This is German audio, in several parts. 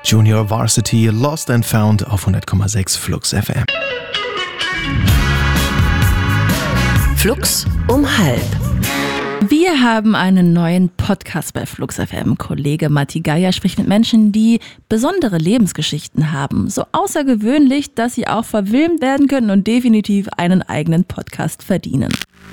Junior Varsity, Lost and Found auf 100,6 Flux FM. Flux um halb. Wir haben einen neuen Podcast bei Flux FM. Kollege Matti Geier spricht mit Menschen, die besondere Lebensgeschichten haben. So außergewöhnlich, dass sie auch verfilmt werden können und definitiv einen eigenen Podcast verdienen.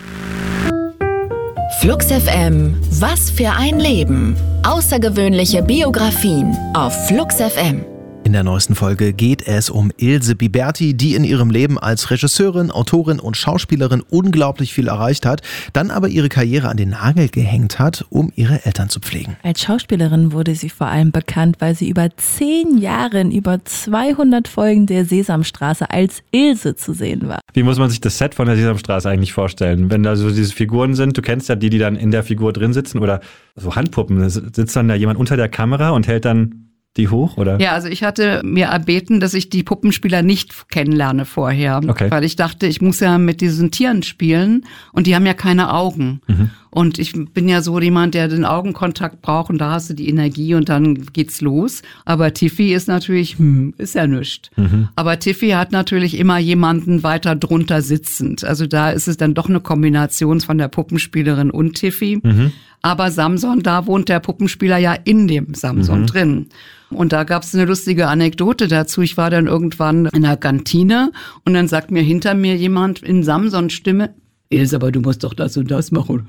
Flux FM, was für ein Leben. Außergewöhnliche Biografien auf Flux FM. In der neuesten Folge geht es um Ilse Biberti, die in ihrem Leben als Regisseurin, Autorin und Schauspielerin unglaublich viel erreicht hat, dann aber ihre Karriere an den Nagel gehängt hat, um ihre Eltern zu pflegen. Als Schauspielerin wurde sie vor allem bekannt, weil sie über 10 Jahre in über 200 Folgen der Sesamstraße als Ilse zu sehen war. Wie muss man sich das Set von der Sesamstraße eigentlich vorstellen? Wenn da so diese Figuren sind, du kennst ja die dann in der Figur drin sitzen oder so Handpuppen, sitzt dann da jemand unter der Kamera und hält dann die hoch, oder? Ja, also ich hatte mir erbeten, dass ich die Puppenspieler nicht kennenlerne vorher. Okay. Weil ich dachte, ich muss ja mit diesen Tieren spielen und die haben ja keine Augen. Mhm. Und ich bin ja so jemand, der den Augenkontakt braucht und da hast du die Energie und dann geht's los. Aber Tiffy ist natürlich, ist ja nichts. Mhm. Aber Tiffy hat natürlich immer jemanden weiter drunter sitzend. Also da ist es dann doch eine Kombination von der Puppenspielerin und Tiffy. Mhm. Aber Samson, da wohnt der Puppenspieler ja in dem Samson drin. Und da gab's eine lustige Anekdote dazu. Ich war dann irgendwann in der Kantine und dann sagt mir hinter mir jemand in Samsons Stimme, Ilse, aber du musst doch das und das machen.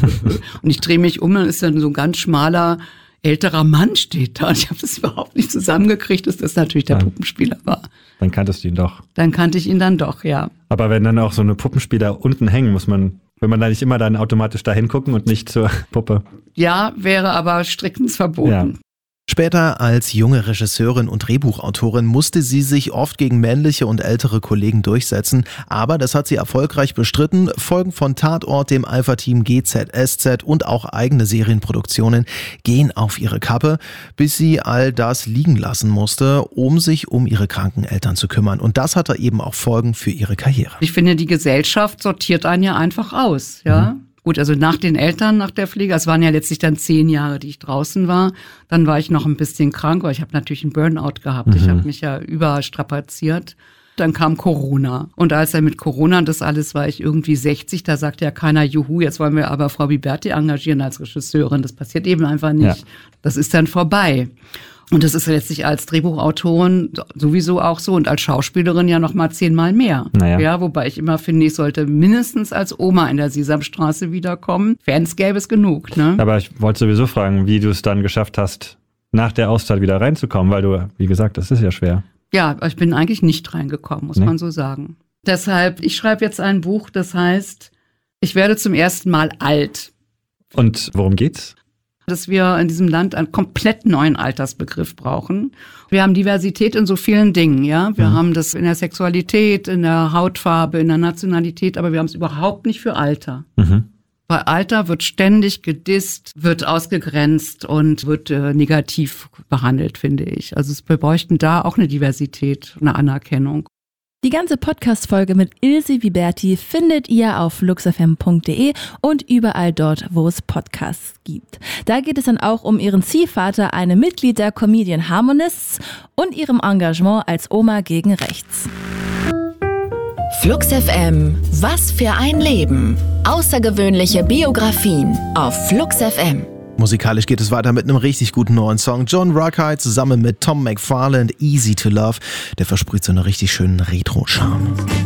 Und ich drehe mich um, dann ist dann so ein ganz schmaler, älterer Mann steht da. Und ich habe das überhaupt nicht zusammengekriegt, dass das natürlich der Puppenspieler war. Dann kanntest du ihn doch. Dann kannte ich ihn dann doch, ja. Aber wenn dann auch so eine Puppenspieler unten hängen, muss man, wenn man da nicht immer dann automatisch da hingucken und nicht zur Puppe. Ja, wäre aber striktens verboten. Ja. Später als junge Regisseurin und Drehbuchautorin musste sie sich oft gegen männliche und ältere Kollegen durchsetzen, aber das hat sie erfolgreich bestritten. Folgen von Tatort, dem Alpha-Team GZSZ und auch eigene Serienproduktionen gehen auf ihre Kappe, bis sie all das liegen lassen musste, um sich um ihre kranken Eltern zu kümmern. Und das hatte eben auch Folgen für ihre Karriere. Ich finde, die Gesellschaft sortiert einen ja einfach aus, ja. Gut, also nach den Eltern, nach der Pflege, es waren ja letztlich dann 10 Jahre, die ich draußen war. Dann war ich noch ein bisschen krank, weil ich habe natürlich einen Burnout gehabt. Ich habe mich ja überstrapaziert. Dann kam Corona. Und als dann mit Corona das alles war, ich irgendwie 60, da sagte ja keiner, juhu, jetzt wollen wir aber Frau Biberti engagieren als Regisseurin. Das passiert eben einfach nicht. Ja. Das ist dann vorbei. Und das ist letztlich als Drehbuchautorin sowieso auch so und als Schauspielerin ja noch mal 10-mal mehr. Naja. Ja, wobei ich immer finde, ich sollte mindestens als Oma in der Sesamstraße wiederkommen. Fans gäbe es genug, ne? Aber ich wollte sowieso fragen, wie du es dann geschafft hast, nach der Auszeit wieder reinzukommen, weil du, wie gesagt, das ist ja schwer. Ja, ich bin eigentlich nicht reingekommen, muss man so sagen. Deshalb, ich schreibe jetzt ein Buch, das heißt, ich werde zum ersten Mal alt. Und worum geht's? Dass wir in diesem Land einen komplett neuen Altersbegriff brauchen. Wir haben Diversität in so vielen Dingen, ja. Wir haben das in der Sexualität, in der Hautfarbe, in der Nationalität, aber wir haben es überhaupt nicht für Alter. Weil Alter wird ständig gedisst, wird ausgegrenzt und wird negativ behandelt, finde ich. Also wir bräuchten da auch eine Diversität, eine Anerkennung. Die ganze Podcast-Folge mit Ilse Biberti findet ihr auf fluxfm.de und überall dort, wo es Podcasts gibt. Da geht es dann auch um ihren Ziehvater, einem Mitglied der Comedian Harmonists und ihrem Engagement als Oma gegen Rechts. Flux FM, was für ein Leben. Außergewöhnliche Biografien auf Flux FM. Musikalisch geht es weiter mit einem richtig guten neuen Song. John Ruckheit zusammen mit Tom McFarland, Easy to Love. Der versprüht so einen richtig schönen Retro-Charme.